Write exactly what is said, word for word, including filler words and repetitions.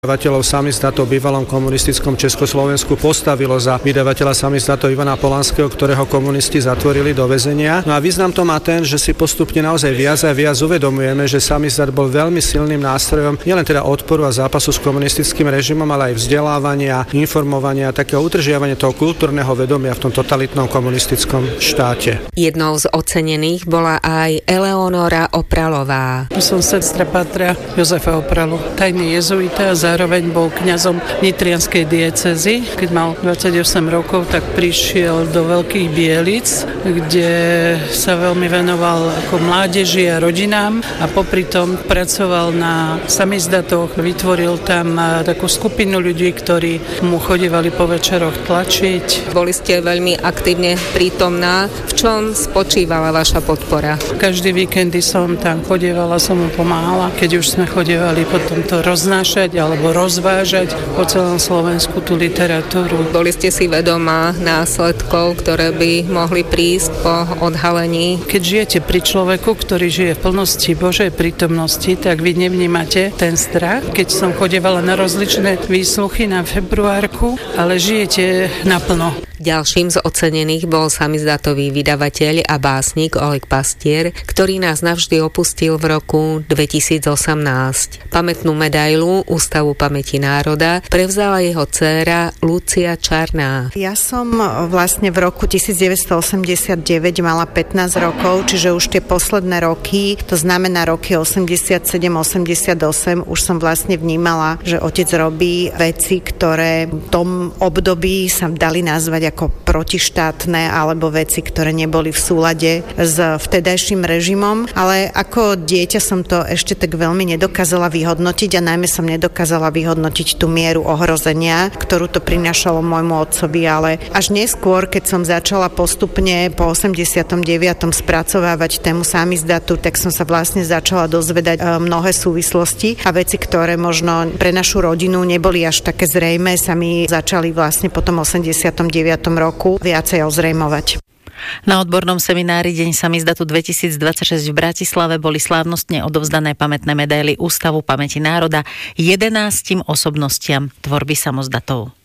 Vydavateľov samizdatov v bývalom komunistickom Československu postavilo za vydavateľa samizdatov Ivana Polanského, ktorého komunisti zatvorili do väzenia. No a význam to má ten, že si postupne naozaj viac a viac uvedomujeme, že samizdat bol veľmi silným nástrojom nielen teda odporu a zápasu s komunistickým režimom, ale aj vzdelávania, informovania, takého udržiavania toho kultúrneho vedomia v tom totalitnom komunistickom štáte. Jednou z ocenených bola aj Eleonora Opralová. Som sestra Pátra Jozefa Opralu, tajný jezuita a zároveň bol kňazom nitrianskej diecézy. Keď mal dvadsaťosem rokov, tak prišiel do Veľkých Bielic, kde sa veľmi venoval ako mládeži a rodinám a popri tom pracoval na samizdatoch, vytvoril tam takú skupinu ľudí, ktorí mu chodievali po večeroch tlačiť. Boli ste veľmi aktívne prítomná. V čom spočívala vaša podpora? Každý víkendy som tam chodievala, som mu pomáhala. Keď už sme chodievali potom to roznášať alebo rozvážať po celom Slovensku tú literatúru. Boli ste si vedomá následkov, ktoré by mohli prísť po odhalení? Keď žijete pri človeku, ktorý žije v plnosti Božej prítomnosti, tak vy nevnímate ten strach. Keď som chodievala na rozličné výsluchy na februárku, ale žijete naplno. Ďalším z ocenených bol samizdatový vydavateľ a básnik Oleg Pastier, ktorý nás navždy opustil v roku dvetisícosemnásť. Pamätnú medailu Ústavu pamäti národa prevzala jeho dcéra Lucia Čarná. Ja som vlastne v roku devätnásťstoosemdesiatdeväť mala pätnásť rokov, čiže už tie posledné roky, to znamená roky osemdesiatsedem osemdesiatosem, už som vlastne vnímala, že otec robí veci, ktoré v tom období sa dali nazvať ako protištátne alebo veci, ktoré neboli v súlade s vtedajším režimom, ale ako dieťa som to ešte tak veľmi nedokázala vyhodnotiť a najmä som nedokázala vyhodnotiť tú mieru ohrozenia, ktorú to prinášalo môjmu otcovi, ale až neskôr, keď som začala postupne po osemdesiatom deviatom spracovávať tému samizdatu, tak som sa vlastne začala dozvedať mnohé súvislosti a veci, ktoré možno pre našu rodinu neboli až také zrejmé, sa mi začali vlastne po tom osemdesiatom deviatom roku viacej ozrejmovať. Na odbornom seminári Deň samizdatu dvetisícdvadsaťšesť v Bratislave boli slávnostne odovzdané pamätné medaily Ústavu pamäti národa jedenástim osobnostiam tvorby samizdatov.